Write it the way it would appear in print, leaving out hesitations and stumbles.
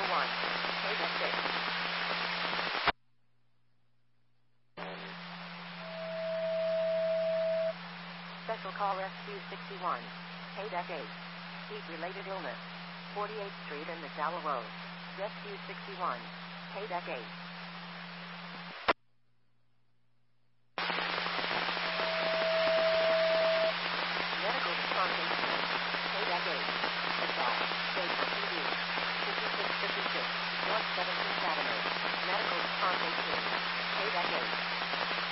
101. Paydeck 6. Special call Rescue 61. Paydeck 8. Heat-related illness. 48th Street and McDowell Road. Rescue 61. Paydeck 8. Medical response 18. Paydeck 8. Advice. State TV. 5656. North 17th Avenue.